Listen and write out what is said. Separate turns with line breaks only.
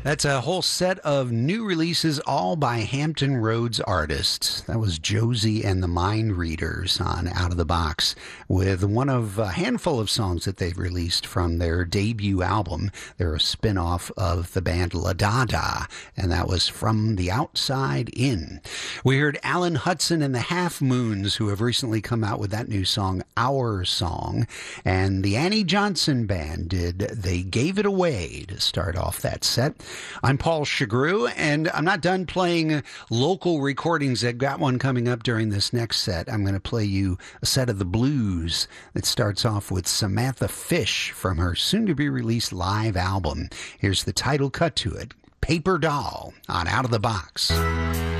That's a whole set of new releases, all by Hampton Roads artists. That was Josie and the Mind Readers on Out of the Box, with one of a handful of songs that they've released from their debut album. They're a spin-off of the band La Dada, and that was From the Outside In. We heard Alan Hudson and the Half Moons, who have recently come out with that new song, Our Song, and the Annie Johnson Band did They Gave It Away to start off that set. I'm Paul Chagru, and I'm not done playing local recordings. I've got one coming up during this next set. I'm going to play you a set of the blues that starts off with Samantha Fish from her soon-to-be-released live album. Here's the title cut to it, Paper Doll, on Out of the Box.